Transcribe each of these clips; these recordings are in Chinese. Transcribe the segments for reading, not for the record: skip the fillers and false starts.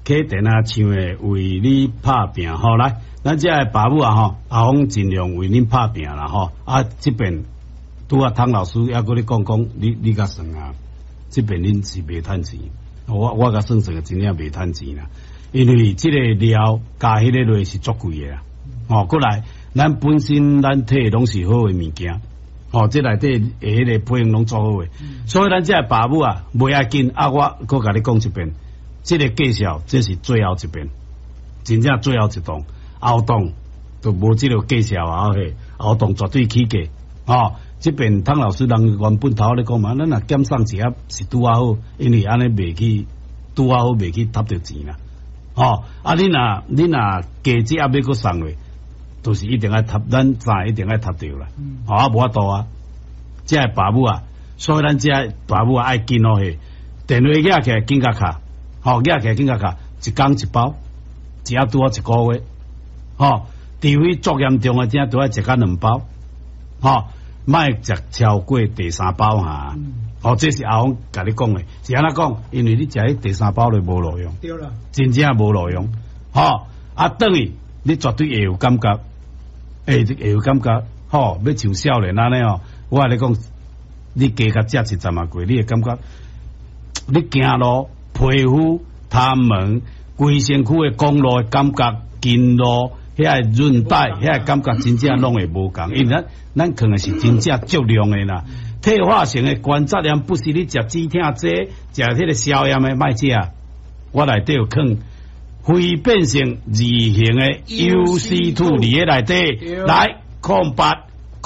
启电啊唱的为你拍拼吼，来，咱这个爸母啊吼，阿峰尽量为恁拍拼啦吼。啊，这边拄啊汤老师还搁咧讲，你甲算啊，这边恁是袂趁钱，我甲算个真正袂趁钱啦，因为这个料加迄个落是足贵的啦。哦，过来，咱本身咱体拢是好的物件。哦，这内底迄个配用拢做好诶，所以咱这爸母啊，袂要紧啊，我搁甲你讲一遍，这个介绍这是最后一遍，真正最后一档，后档都无这个介绍啊嘿，后档绝对起价。哦，这边汤老师人原本头咧讲嘛，咱若减送一盒是拄啊好，因为安尼袂去拄啊好，袂去贪着钱啦。哦，啊你若加这盒要搁送落。都是一定爱读，咱早一定爱读着啦。啊，无法度啊，这个爸母啊，所以咱这个爸母啊爱紧哦嘿，电话寄起来紧甲卡，寄起来紧甲卡，一工一包，只要拄好一个月，除非作严重啊，只都要一工2包，莫食超过第3包哈。这是阿峰甲你讲的，是安怎讲？因为你食迄第3包就无路用，对啦，真正无路用。等于你绝对会有感觉。会有感觉，要像少年安尼哦。我甲你讲，你加甲食10过，你会感觉，你行路、皮肤、头毛、规身躯的公路的感觉、筋路、遐韧带、遐感觉，真正拢会无共。因为咱可能是真正足量的啦。退化性的关节炎不是你食止痛剂、食迄个消炎的卖食，我内底有放。非变性二型的 UC2 伫个内底，来0800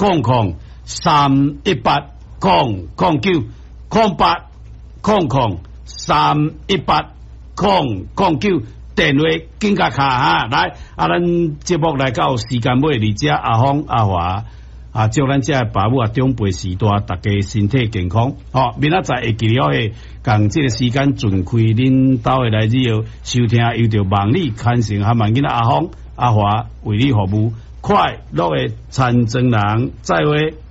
318 009 0800 318 009电话紧甲卡哈，来咱节目来到时间尾，而且阿峰阿华祝咱这爸母长辈时代，大家身体健康。明仔载会记了诶，共这个时间准开恁兜诶来日收听，由着望你看成和万囡仔阿峰阿华为你服务，快乐诶参政人，再会。